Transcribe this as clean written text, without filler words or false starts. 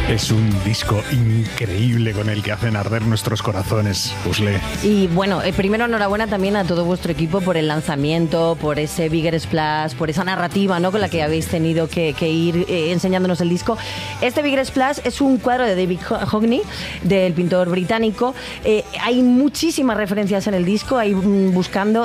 Es un disco increíble con el que hacen arder nuestros corazones, Pusle. Y bueno, primero enhorabuena también a todo vuestro equipo por el lanzamiento, por ese Bigger Splash, por esa narrativa, ¿no?, con la que habéis tenido que ir enseñándonos el disco. Este Bigger Splash es un cuadro de David Hockney, del pintor británico. Hay muchísimas referencias en el disco, ahí buscando